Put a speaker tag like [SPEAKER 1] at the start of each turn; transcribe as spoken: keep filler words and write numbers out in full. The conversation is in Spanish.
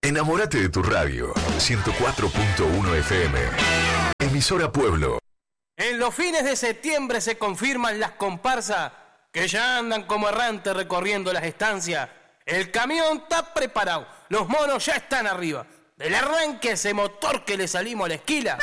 [SPEAKER 1] Enamórate de tu radio. ciento cuatro punto uno F M. Emisora Pueblo.
[SPEAKER 2] En los fines de septiembre se confirman las comparsas que ya andan como errantes recorriendo las estancias. El camión está preparado. Los monos ya están arriba. Del arranque ese motor que le salimos a la esquila.